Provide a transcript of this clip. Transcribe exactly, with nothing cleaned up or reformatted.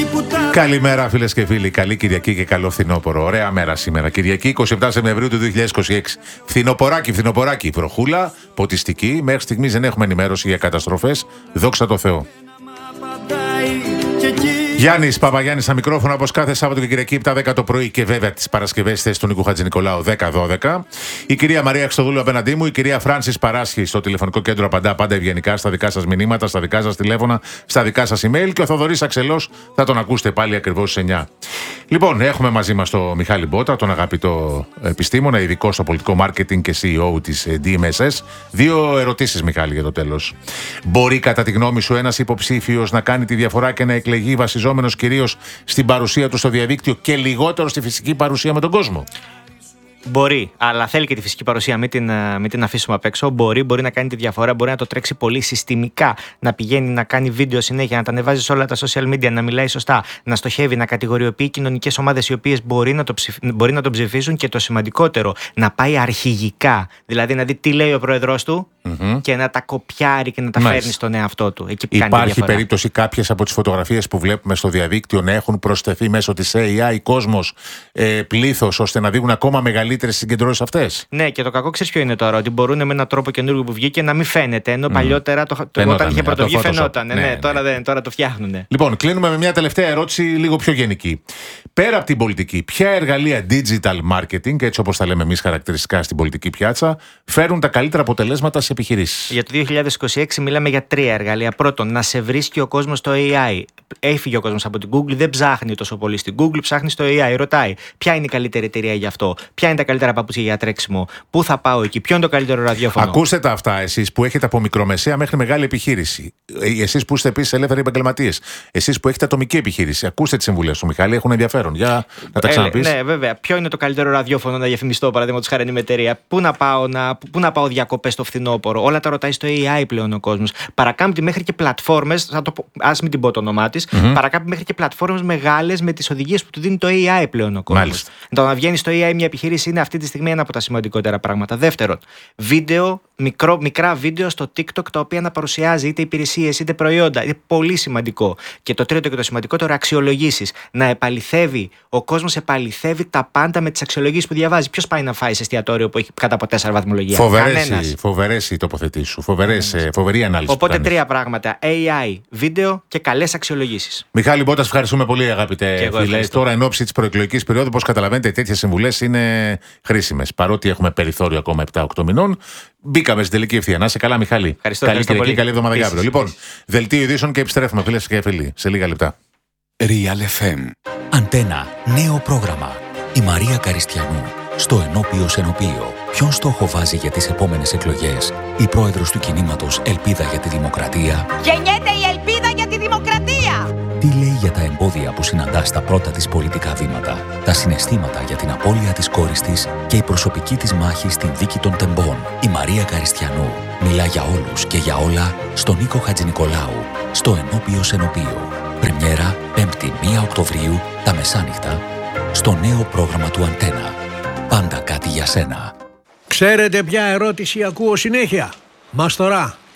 Καλημέρα φίλες και φίλοι, καλή Κυριακή και καλό φθινόπωρο. Ωραία μέρα σήμερα, Κυριακή εικοστή εβδόμη Σεπτεμβρίου του δύο χιλιάδες είκοσι έξι. Φθινοποράκι, φθινοποράκι, βροχούλα, ποτιστική. Μέχρι στιγμής δεν έχουμε ενημέρωση για καταστροφές. Δόξα τω Θεώ. Γιάννης Παπαγιάννης στα μικρόφωνα, όπως κάθε Σάββατο και Κυριακή επτά δέκα το πρωί και βέβαια τις Παρασκευές θέσεις του Νίκου Χατζηνικολάου δέκα δώδεκα. Η κυρία Μαρία Χριστοδούλου απέναντί μου, η κυρία Φράνσις Παράσχη στο τηλεφωνικό κέντρο απαντά πάντα ευγενικά στα δικά σας μηνύματα, στα δικά σας τηλέφωνα, στα δικά σας email και ο Θοδωρής Αξελός θα τον ακούσετε πάλι ακριβώς στις εννιά. Λοιπόν, έχουμε μαζί μας τον Μιχάλη Μπότα, τον αγαπητό επιστήμονα, ειδικό στο πολιτικό μάρκετινγκ και σι ι ο της ντι εμ ες ες. Δύο ερωτήσεις, Μιχάλη, για το τέλος. Μπορεί, κατά τη γνώμη σου, ένας υποψήφιος να κάνει τη διαφορά και να εκλεγεί βασιζόμενος κυρίως στην παρουσία του στο διαδίκτυο και λιγότερο στη φυσική παρουσία με τον κόσμο? Μπορεί, αλλά θέλει και τη φυσική παρουσία, μην την, μην την αφήσουμε απ' έξω. Μπορεί, μπορεί να κάνει τη διαφορά, μπορεί να το τρέξει πολύ συστημικά, να πηγαίνει να κάνει βίντεο συνέχεια, να τα ανεβάζει σε όλα τα social media, να μιλάει σωστά, να στοχεύει, να κατηγοριοποιεί κοινωνικές ομάδες οι οποίες μπορεί να, το ψηφ... μπορεί να τον ψηφίσουν και το σημαντικότερο, να πάει αρχηγικά. Δηλαδή να δει τι λέει ο πρόεδρος του mm-hmm. και να τα κοπιάρει και να τα φέρνει στον εαυτό του. Εκεί που υπάρχει περίπτωση κάποιες από τις φωτογραφίες που βλέπουμε στο διαδίκτυο να έχουν προσθεθεί μέσω της έι άι κόσμος, ε, πλήθος, ώστε να δείχνουν ακόμα μεγαλύτερες συγκεντρώσεις αυτές? Ναι, και το κακό ξέρεις ποιο είναι τώρα, ότι μπορούν με έναν τρόπο καινούργιο που βγήκε να μην φαίνεται. Ενώ mm. παλιότερα, το, το, όταν ναι, είχε πρωτοβγεί, φαινόταν. Ναι, ναι, ναι. Τώρα, δεν, τώρα το φτιάχνουν. Λοιπόν, κλείνουμε με μια τελευταία ερώτηση, λίγο πιο γενική. Πέρα από την πολιτική, ποια εργαλεία digital marketing, έτσι όπως τα λέμε εμείς χαρακτηριστικά στην πολιτική πιάτσα, φέρουν τα καλύτερα αποτελέσματα σε επιχειρήσεις? Για το δύο χιλιάδες είκοσι έξι μιλάμε για τρία εργαλεία. Πρώτον, να σε βρίσκει ο κόσμος στο έι άι. Έφυγε ο κόσμος από την Google, δεν ψάχνει τόσο πολύ στην Google, ψάχνει στο έι άι. Ρωτάει ποια είναι η καλύτερη εταιρεία γι' αυτό, ποια είναι τα καλύτερα παπούτσια για τρέξιμο, πού θα πάω εκεί, ποιο είναι το καλύτερο ραδιόφωνο. Ακούστε τα αυτά εσείς που έχετε από μικρομεσαία μέχρι μεγάλη επιχείρηση. Εσείς που είστε επίσης ελεύθεροι επαγγελματίες. Εσείς που έχετε ατομική επιχείρηση. Ακούστε τις συμβουλές του Μιχάλη, έχουν ενδιαφέρον. Για να τα ξαναπείς. Ναι, βέβαια. Ποιο είναι το καλύτερο ραδιόφωνο να διαφημιστώ, παραδείγματος χάρη, με εταιρεία. Πού να πάω, να, πού να πάω διακοπές στο φθινόπωρο. Όλα τα ρωτάει στο έι άι πλέον ο κόσμος. Παρακάμπτει μέχρι και πλατφόρμες, ας μην την πω το όνομά της, mm-hmm. παρακάμπτει μέχρι και πλατφόρμες μεγάλες με τις οδηγίες που του δίνει το έι άι πλέον ο κόσμος. Το να βγαίνει στο έι άι μια επιχείρηση είναι αυτή τη στιγμή ένα από τα σημαντικότερα πράγματα. Δεύτερον, βίντεο, μικρό, μικρά βίντεο στο TikTok τα οποία να παρουσιάζει είτε υπηρεσίες είτε προϊόντα. Είναι πολύ σημαντικό. Και το τρίτο και το σημαντικότερο, αξιολογήσεις. Να επαληθεύει, ο κόσμος επαληθεύει τα πάντα με τις αξιολογήσεις που διαβάζει. Ποιος πάει να φάει σε εστιατόριο που έχει κάτω από τέσσερα βαθμολογία? Φοβερές οι τοποθετήσεις σου. Φοβερές, φοβερή ανάλυση. Οπότε τρία πράγματα. έι άι, βίντεο και καλές αξιολογήσεις. Μιχάλη Μπότα, ευχαριστούμε πολύ, αγαπητέ φίλε. Τώρα, εν ώψη της προεκλογικής περίοδου, όπως καταλαβαίνετε, τέτοιες συμβουλές είναι χρήσιμες. Παρότι έχουμε περιθώριο ακόμα επτά οκτώ μηνών, μπήκαμε στην τελική ευθεία. Να είσαι καλά, Μιχάλη. Ευχαριστώ, καλή ευχαριστώ Κυριακή, καλή εβδομάδα για αύριο. Λοιπόν, δελτίο ειδήσεων και επιστρέφουμε, φίλες και φίλοι, σε λίγα λεπτά. Real εφ εμ. Αντένα. Νέο πρόγραμμα. Η Μαρία Καριστιανού. Στο ενώπιο Σενοπείο. Ποιον στόχο βάζει για τις επόμενες εκλογές η πρόεδρος του κινήματος Ελπίδα για τη Δημοκρατία? Γεννιέται η ελπίδα για τη δημοκρατία! Τι λέει για τα εμπόδια που συναντά στα πρώτα της πολιτικά βήματα, τα συναισθήματα για την απώλεια της κόρης της και η προσωπική της μάχη στην δίκη των τεμπών? Η Μαρία Καριστιανού μιλά για όλους και για όλα στον Νίκο Χατζηνικολάου, στο ενώπιο Σενοπείο. Πρεμιέρα πέμπτη πρώτη Οκτωβρίου τα μεσάνυχτα στο νέο πρόγραμμα του Αντένα. Πάντα κάτι για σένα. Ξέρετε ποια ερώτηση ακούω συνέχεια? Μαστορά,